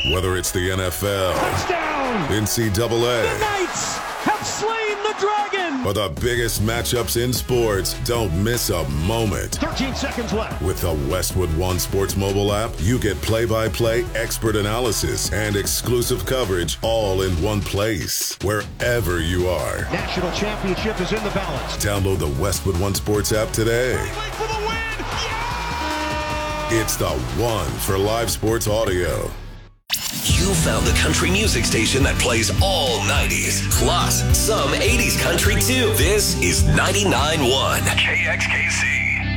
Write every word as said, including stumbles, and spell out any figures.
Whether it's the N F L, touchdown, N C double A, the Knights have slain the dragon, or the biggest matchups in sports, don't miss a moment. thirteen seconds left. With the Westwood One Sports mobile app, you get play-by-play expert analysis and exclusive coverage all in one place, wherever you are. National championship is in the balance. Download the Westwood One Sports app today. For the win. Yeah! It's the one for live sports audio. You found the country music station that plays all nineties, plus some eighties country too. This is ninety-nine point one K X K C.